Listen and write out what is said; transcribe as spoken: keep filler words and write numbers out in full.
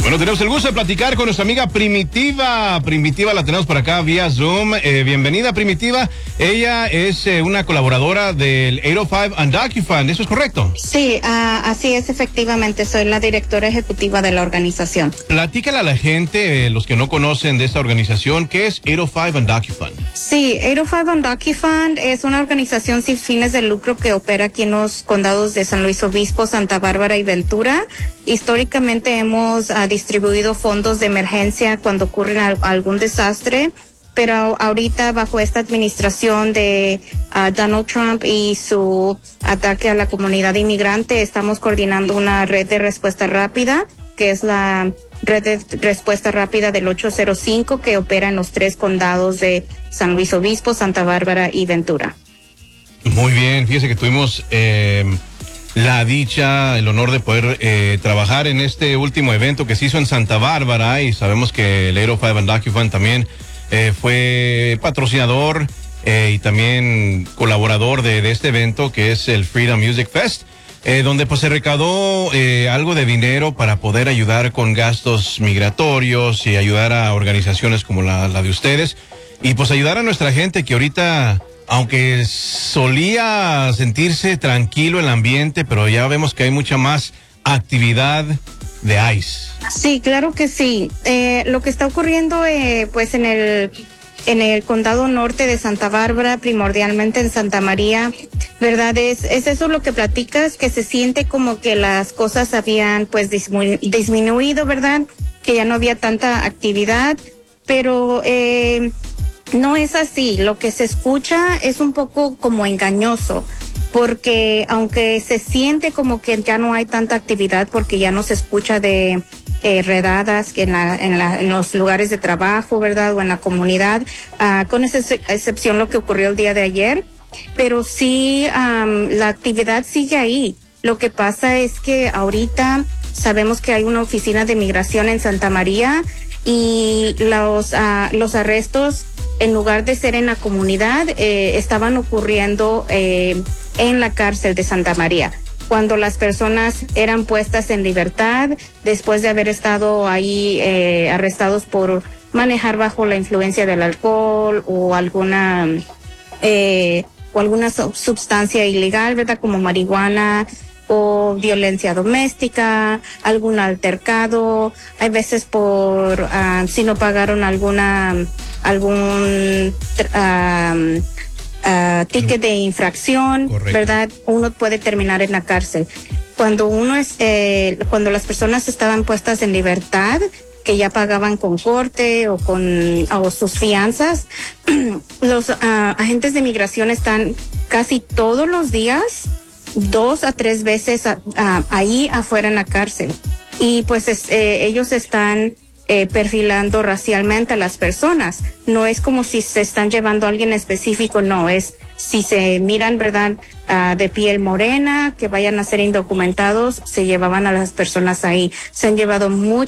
Bueno, tenemos el gusto de platicar con nuestra amiga Primitiva. Primitiva la tenemos por acá vía Zoom. Eh, bienvenida, Primitiva. Ella es eh, una colaboradora del ocho cero cinco Undocu-Fund, ¿eso es correcto? Sí, uh, así es, efectivamente. Soy la directora ejecutiva de la organización. Platícale a la gente, eh, los que no conocen de esta organización, ¿qué es ocho cero cinco Undocu-Fund? Sí, ocho cero cinco Undocu-Fund es una organización sin fines de lucro que opera aquí en los condados de San Luis Obispo, Santa Bárbara y Ventura. Históricamente hemos uh, distribuido fondos de emergencia cuando ocurre al, algún desastre, pero ahorita bajo esta administración de uh, Donald Trump y su ataque a la comunidad inmigrante, estamos coordinando una red de respuesta rápida, que es la red de respuesta rápida del ocho cero cinco, que opera en los tres condados de San Luis Obispo, Santa Bárbara y Ventura. Muy bien, fíjese que tuvimos eh, la dicha, el honor de poder eh, trabajar en este último evento que se hizo en Santa Bárbara, y sabemos que el ocho cero cinco Undocu-Fund también eh, fue patrocinador eh, y también colaborador de, de este evento, que es el Freedom Music Fest, eh, donde pues se recaudó eh, algo de dinero para poder ayudar con gastos migratorios y ayudar a organizaciones como la, la de ustedes, y pues ayudar a nuestra gente que ahorita, aunque solía sentirse tranquilo el ambiente, pero ya vemos que hay mucha más actividad de ICE. Sí, claro que sí. Eh, lo que está ocurriendo, eh, pues en el en el condado norte de Santa Bárbara, primordialmente en Santa María, ¿verdad? Es, es eso lo que platicas, que se siente como que las cosas habían pues disminu- disminuido, ¿verdad? Que ya no había tanta actividad, pero eh, no es así. Lo que se escucha es un poco como engañoso, porque aunque se siente como que ya no hay tanta actividad, porque ya no se escucha de eh, redadas que en, la, en, la, en los lugares de trabajo, ¿verdad? O en la comunidad, uh, con esa excepción lo que ocurrió el día de ayer, pero sí um, la actividad sigue ahí. Lo que pasa es que ahorita sabemos que hay una oficina de migración en Santa María, y los, uh, los arrestos, en lugar de ser en la comunidad, eh, estaban ocurriendo eh, en la cárcel de Santa María, cuando las personas eran puestas en libertad después de haber estado ahí eh, arrestados por manejar bajo la influencia del alcohol o alguna eh, o alguna sustancia ilegal, ¿verdad? Como marihuana o violencia doméstica, algún altercado, hay veces por uh, si no pagaron alguna algún uh, uh, ticket de infracción. Correcto. ¿Verdad? Uno puede terminar en la cárcel. Cuando uno es, eh, cuando las personas estaban puestas en libertad, que ya pagaban con corte o con o sus fianzas, los uh, agentes de migración están casi todos los días, dos a tres veces a, a, ahí afuera en la cárcel, y pues es, eh, ellos están eh, perfilando racialmente a las personas. No es como si se están llevando a alguien específico, no, es si se miran, ¿verdad?, uh, de piel morena, que vayan a ser indocumentados, se llevaban a las personas ahí. Se han llevado mucho